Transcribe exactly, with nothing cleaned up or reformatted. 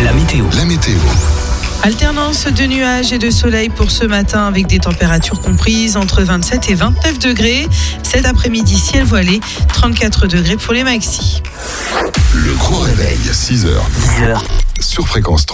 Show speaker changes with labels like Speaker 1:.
Speaker 1: La météo.
Speaker 2: La météo.
Speaker 3: Alternance de nuages et de soleil pour ce matin avec des températures comprises entre vingt-sept et vingt-neuf degrés. Cet après-midi, ciel voilé, trente-quatre degrés pour les maxis.
Speaker 2: Le gros réveil, six heures.
Speaker 1: dix heures.
Speaker 2: Sur Fréquence trois.